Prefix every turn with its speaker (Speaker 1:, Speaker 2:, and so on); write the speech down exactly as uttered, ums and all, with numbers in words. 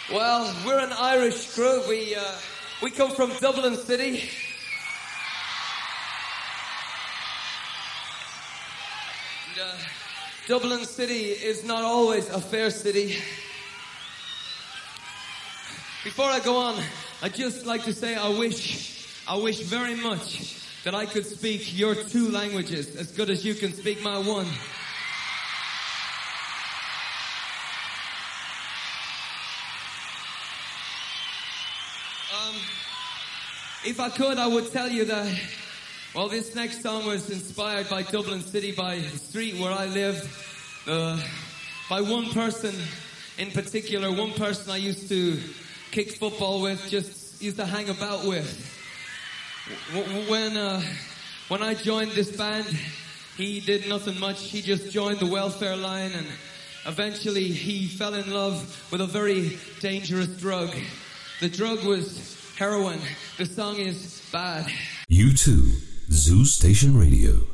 Speaker 1: Well, we're an Irish crew. We, uh, we come from Dublin City. And, uh, Dublin City is not always a fair city. Before I go on, I'd just like to say I wish, I wish very much that I could speak your two languages as good as you can speak my one. Um, if I could, I would tell you that, well, this next song was inspired by Dublin City, by the street where I lived, uh, by one person in particular, one person I used to kick football with, just used to hang about with. When uh, when I joined this band, he did nothing much. He just joined the welfare line, and eventually he fell in love with a very dangerous drug. The drug was heroin. The song is Bad.
Speaker 2: U two, Zoo Station Radio.